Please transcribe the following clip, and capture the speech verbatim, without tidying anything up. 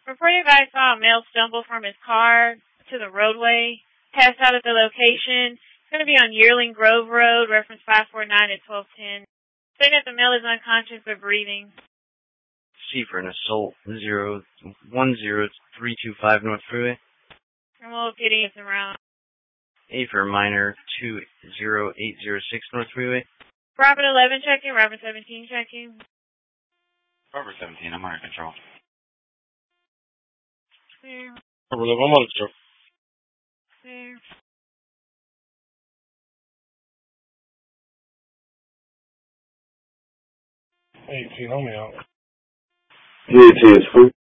Reporting I saw a male stumble from his car to the roadway, passed out at the location. It's going to be on Yearling Grove Road, reference five four nine at twelve ten. Saying that the male is unconscious but breathing. C for an assault, zero one zero three two five North Freeway. I'm locating him around. A for minor, two zero eight zero six North Freeway. Robert eleven checking, Robert seventeen checking. Robert seventeen, I'm under control. Clear. Robert eleven, I'm under control. Clear. eighteen, help me out. eighteen is free.